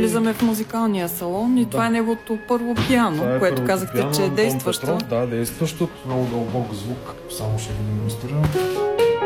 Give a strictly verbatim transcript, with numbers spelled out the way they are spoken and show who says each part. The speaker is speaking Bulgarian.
Speaker 1: влизаме в музикалния салон и да. Това е неговото първо пиано, е което казахте, пиано, че е действащо.
Speaker 2: Да, действащо. Много дълбок звук. Само ще го демонстрирам.